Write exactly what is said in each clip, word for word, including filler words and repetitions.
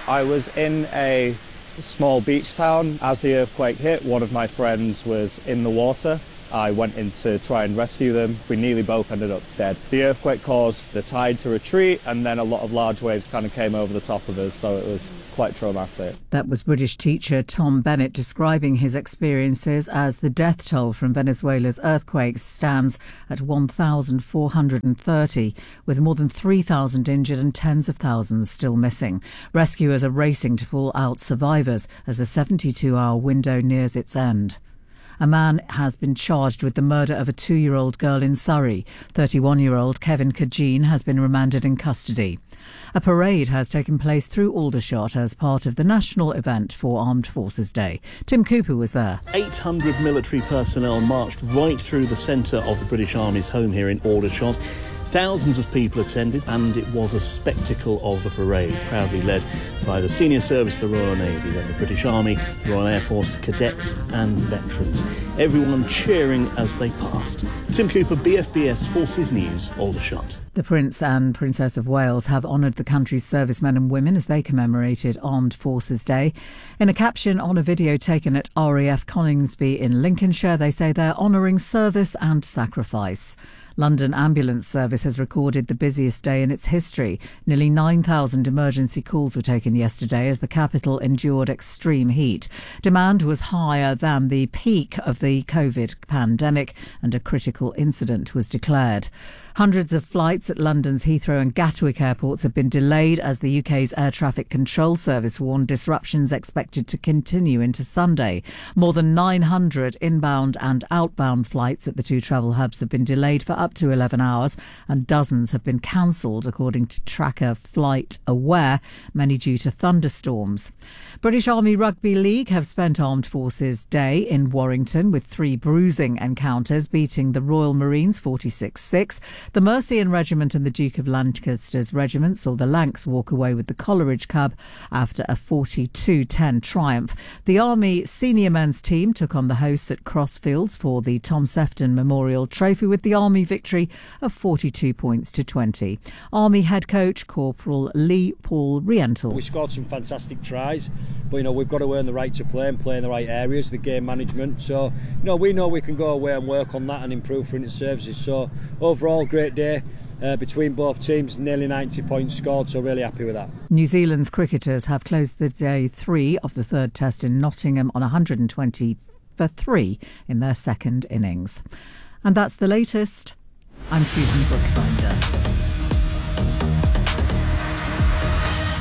I was in a small beach town. As the earthquake hit, one of my friends was in the water. I went in to try and rescue them. We nearly both ended up dead. The earthquake caused the tide to retreat, and then a lot of large waves kind of came over the top of us, so it was quite traumatic. That was British teacher Tom Bennett describing his experiences as the death toll from Venezuela's earthquakes stands at one thousand four hundred thirty, with more than three thousand injured and tens of thousands still missing. Rescuers are racing to pull out survivors as the seventy-two hour window nears its end. A man has been charged with the murder of a two-year-old girl in Surrey. thirty-one-year-old Kevin Kajin has been remanded in custody. A parade has taken place through Aldershot as part of the national event for Armed Forces Day. Tim Cooper was there. eight hundred military personnel marched right through the centre of the British Army's home here in Aldershot. Thousands of people attended, and it was a spectacle of the parade, proudly led by the senior service of the Royal Navy, then the British Army, the Royal Air Force, cadets and veterans. Everyone cheering as they passed. Tim Cooper, B F B S Forces News, Aldershot. The Prince and Princess of Wales have honoured the country's servicemen and women as they commemorated Armed Forces Day. In a caption on a video taken at R A F Coningsby in Lincolnshire, they say they're honouring service and sacrifice. London Ambulance Service has recorded the busiest day in its history. Nearly nine thousand emergency calls were taken yesterday as the capital endured extreme heat. Demand was higher than the peak of the COVID pandemic, and a critical incident was declared. Hundreds of flights at London's Heathrow and Gatwick airports have been delayed as the U K's Air Traffic Control Service warned disruptions expected to continue into Sunday. More than nine hundred inbound and outbound flights at the two travel hubs have been delayed for up to eleven hours, and dozens have been cancelled, according to tracker Flight Aware, many due to thunderstorms. British Army Rugby League have spent Armed Forces Day in Warrington with three bruising encounters, beating the Royal Marines forty-six six. The Mercian Regiment and the Duke of Lancaster's regiment saw the Lancs walk away with the Coleridge Cub after a forty-two ten triumph. The Army senior men's team took on the hosts at Crossfields for the Tom Sefton Memorial Trophy with the Army victory of forty-two points to twenty. Army head coach Corporal Lee Paul Riental. We scored some fantastic tries, but you know we've got to earn the right to play and play in the right areas, the game management. So you know we know we can go away and work on that and improve for its services. So overall, great day uh, between both teams, nearly ninety points scored, so really happy with that. New Zealand's cricketers have closed the day three of the third test in Nottingham on one hundred twenty for three in their second innings. And that's the latest. I'm Susan Bookbinder.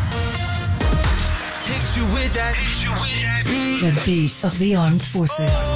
The beat of the armed forces.